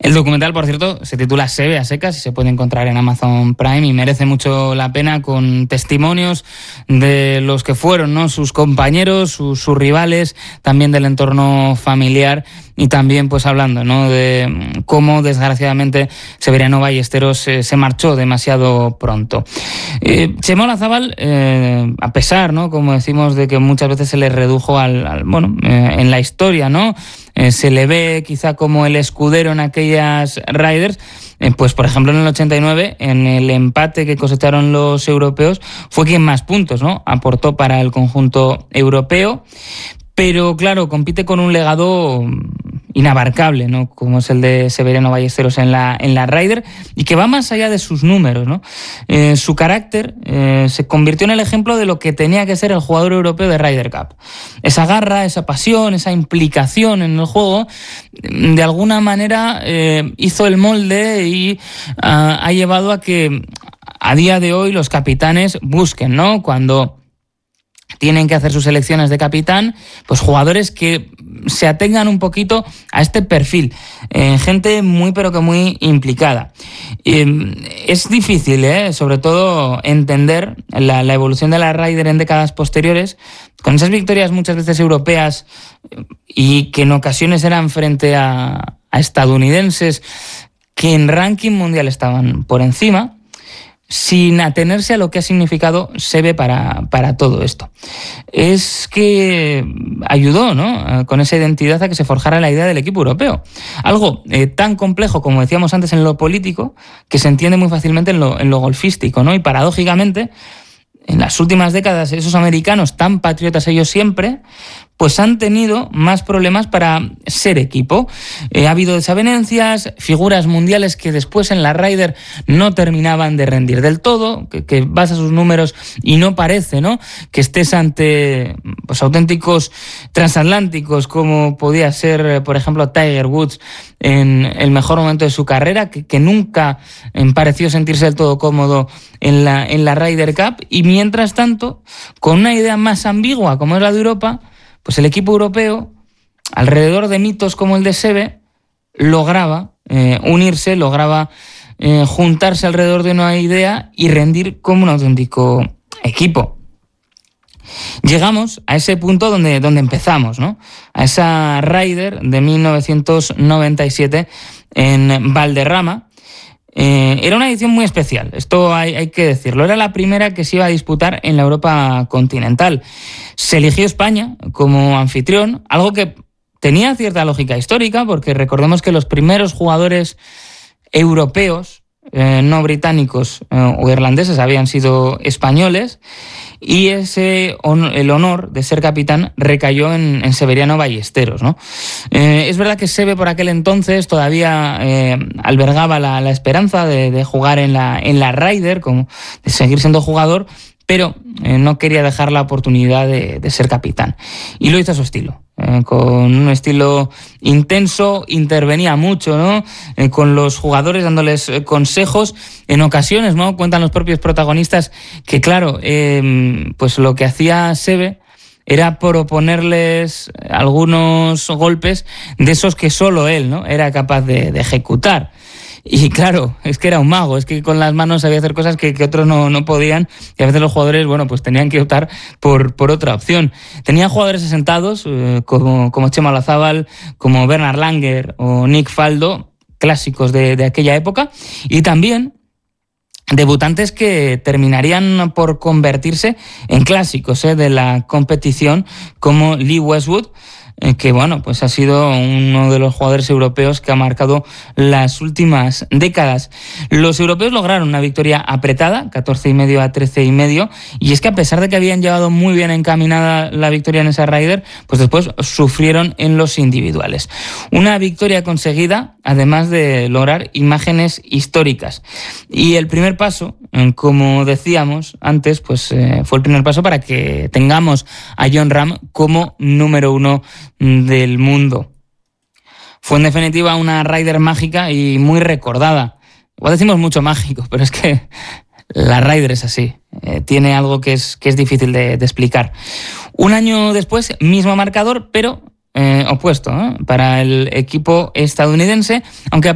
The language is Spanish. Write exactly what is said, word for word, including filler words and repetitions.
El documental, por cierto, se titula Seve a secas y se puede encontrar en Amazon Prime y merece mucho la pena, con testimonios de los que fueron, ¿no?, sus compañeros, sus, sus rivales, también del entorno familiar y también pues hablando, ¿no?, de cómo desgraciadamente Severiano Ballesteros eh, se marchó demasiado pronto. Eh, Chema Olazábal, eh, a pesar, ¿no?, como decimos, de que muchas veces se le redujo al, al bueno, eh, en la historia, ¿no?, eh, se le ve quizá como el escudero en aquellas Riders, eh, pues por ejemplo en el ochenta y nueve, en el empate que cosecharon los europeos, fue quien más puntos, ¿no?, aportó para el conjunto europeo. Pero claro, compite con un legado inabarcable, ¿no?, como es el de Severiano Ballesteros en la, en la Ryder, y que va más allá de sus números, ¿no? Eh, su carácter eh, se convirtió en el ejemplo de lo que tenía que ser el jugador europeo de Ryder Cup. Esa garra, esa pasión, esa implicación en el juego, de alguna manera eh, hizo el molde y uh, ha llevado a que a día de hoy los capitanes busquen, ¿no?, cuando tienen que hacer sus elecciones de capitán, pues jugadores que se atengan un poquito a este perfil, eh, gente muy pero que muy implicada. Eh, es difícil, eh, sobre todo, entender la, la evolución de la Ryder en décadas posteriores, con esas victorias muchas veces europeas y que en ocasiones eran frente a, a estadounidenses que en ranking mundial estaban por encima, sin atenerse a lo que ha significado Seve para, para todo esto. Es que ayudó, ¿no?, con esa identidad a que se forjara la idea del equipo europeo. Algo eh, tan complejo, como decíamos antes, en lo político, que se entiende muy fácilmente en lo, en lo golfístico, ¿no? Y paradójicamente, en las últimas décadas, esos americanos, tan patriotas ellos siempre, pues han tenido más problemas para ser equipo. Eh, ha habido desavenencias, figuras mundiales que después en la Ryder no terminaban de rendir del todo, que, que vas a sus números y no parece, ¿no?, que estés ante pues auténticos transatlánticos, como podía ser, por ejemplo, Tiger Woods en el mejor momento de su carrera, que, que nunca eh, pareció sentirse del todo cómodo en la, en la Ryder Cup. Y mientras tanto, con una idea más ambigua como es la de Europa, pues el equipo europeo, alrededor de mitos como el de Seve, lograba eh, unirse, lograba eh, juntarse alrededor de una idea y rendir como un auténtico equipo. Llegamos a ese punto donde, donde empezamos, ¿no?, a esa Ryder de mil novecientos noventa y siete en Valderrama. Eh, era una edición muy especial, esto hay, hay que decirlo. Era la primera que se iba a disputar en la Europa continental. Se eligió España como anfitrión, algo que tenía cierta lógica histórica, porque recordemos que los primeros jugadores europeos, eh, no británicos eh, o irlandeses, habían sido españoles, y ese el honor de ser capitán recayó en, en Severiano Ballesteros, ¿no? Eh, es verdad que Seve por aquel entonces todavía eh, albergaba la, la esperanza de, de jugar en la, en la Ryder, como de seguir siendo jugador, pero eh, no quería dejar la oportunidad de, de ser capitán. Y lo hizo a su estilo, eh, con un estilo intenso, intervenía mucho, ¿no?, eh, con los jugadores, dándoles eh, consejos. En ocasiones, ¿no?, cuentan los propios protagonistas que, claro, eh, pues lo que hacía Seve era proponerles algunos golpes de esos que solo él, ¿no?, era capaz de, de ejecutar. Y claro, es que era un mago, es que con las manos sabía hacer cosas que, que otros no, no podían, y a veces los jugadores, bueno, pues tenían que optar por, por otra opción. Tenía jugadores asentados, eh, como, como Chema Olazábal, como Bernard Langer o Nick Faldo, clásicos de, de aquella época, y también debutantes que terminarían por convertirse en clásicos eh, de la competición, como Lee Westwood, que bueno, pues ha sido uno de los jugadores europeos que ha marcado las últimas décadas. Los europeos lograron una victoria apretada, catorce y medio a trece y medio, y es que a pesar de que habían llevado muy bien encaminada la victoria en esa Ryder, pues después sufrieron en los individuales. Una victoria conseguida, además de lograr imágenes históricas. Y el primer paso, como decíamos antes, pues eh, fue el primer paso para que tengamos a Jon Rahm como número uno del mundo. Fue en definitiva una Ryder mágica y muy recordada. Igual decimos mucho mágico, pero es que la Ryder es así. Eh, tiene algo que es, que es difícil de, de explicar. Un año después, mismo marcador, pero eh, opuesto, ¿eh?, para el equipo estadounidense, aunque